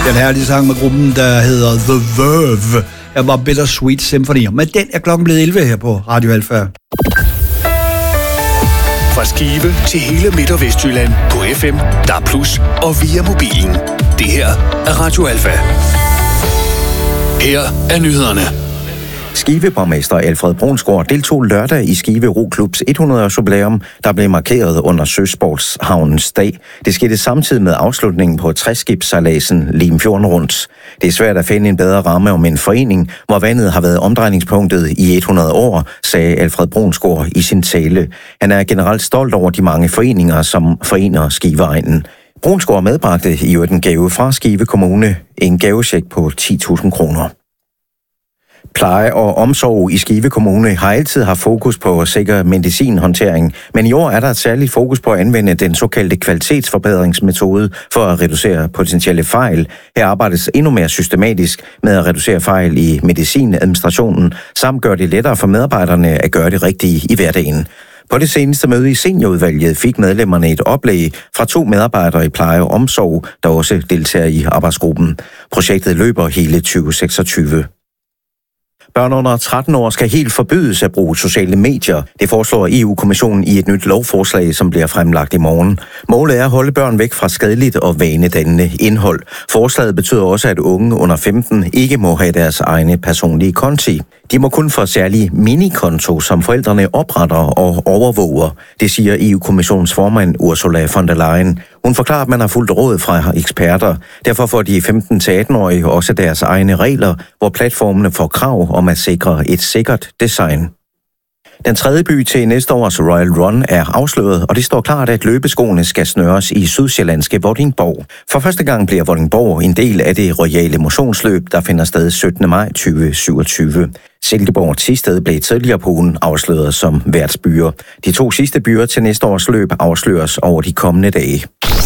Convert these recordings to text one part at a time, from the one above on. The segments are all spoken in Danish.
Den herlige sang med gruppen, der hedder The Verve, er bare Bittersweet Symphony. Men den er klokken blevet 11 her på Radio Alfa. Fra Skive til hele Midt- og Vestjylland på FM, DAB+ og via mobilen. Det her er Radio Alfa. Her er nyhederne. Skive-borgmester Alfred Brunsgaard deltog lørdag i Skive Roklubs 100-års jubilæum, der blev markeret under Søsportshavnens dag. Det skete samtidig med afslutningen på 60-skibssejladsen Limfjorden Rundt. Det er svært at finde en bedre ramme om en forening, hvor vandet har været omdrejningspunktet i 100 år, sagde Alfred Brunsgaard i sin tale. Han er generelt stolt over de mange foreninger, som forener Skiveegnen. Brunsgaard medbragte i øvrigt en gave fra Skive Kommune, en gavecheck på 10.000 kroner. Pleje og omsorg i Skive Kommune har altid haft fokus på sikker medicinhåndtering, men i år er der et særligt fokus på at anvende den såkaldte kvalitetsforbedringsmetode for at reducere potentielle fejl. Her arbejdes endnu mere systematisk med at reducere fejl i medicinadministrationen, samt gøre det lettere for medarbejderne at gøre det rigtige i hverdagen. På det seneste møde i seniorudvalget fik medlemmerne et oplæg fra 2 medarbejdere i pleje og omsorg, der også deltager i arbejdsgruppen. Projektet løber hele 2026. Børn under 13 år skal helt forbydes at bruge sociale medier. Det foreslår EU-kommissionen i et nyt lovforslag, som bliver fremlagt i morgen. Målet er at holde børn væk fra skadeligt og vanedannende indhold. Forslaget betyder også, at unge under 15 ikke må have deres egne personlige konti. De må kun få særlige minikonto, som forældrene opretter og overvåger. Det siger EU-kommissionens formand Ursula von der Leyen. Hun forklarer, at man har fulgt råd fra eksperter. Derfor får de 15-18-årige også deres egne regler, hvor platformene får krav om at sikre et sikkert design. Den tredje by til næste års Royal Run er afsløret, og det står klart, at løbeskoene skal snøres i sydsjællandske Vordingborg. For første gang bliver Vordingborg en del af det royale motionsløb, der finder sted 17. maj 2027. Silkeborg Thisted blev tidligere på ugen afsløret som værtsbyer. De 2 sidste byer til næste års løb afsløres over de kommende dage.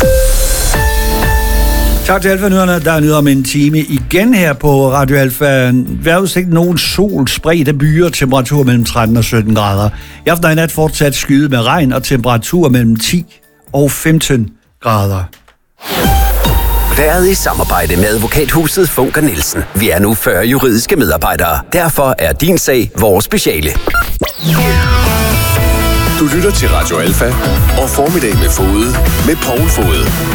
Tak til Alfa-nyhederne. Der er nyheder om en time igen her på Radio Alfa. Vejrudsigt nogen sol, spredte byer, temperatur mellem 13 og 17 grader. I aften og i nat fortsat skyde med regn og temperatur mellem 10 og 15 grader. Været i samarbejde med advokathuset Funker Nielsen. Vi er nu 40 juridiske medarbejdere. Derfor er din sag vores speciale. Du lytter til Radio Alfa og Formiddag med Fode med Poul Fode.